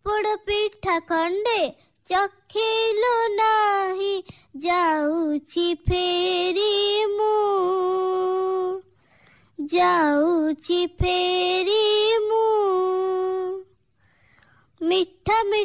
ପୋଡ଼ ପିଠା ଖଣ୍ଡେ ଚଖେଇଲୁ ନାହିଁ, ଯାଉଛି ଫେରି ମୁଁ, ଯାଉଛି ଫେରି ମୁଁ। ମିଠା ମିଠା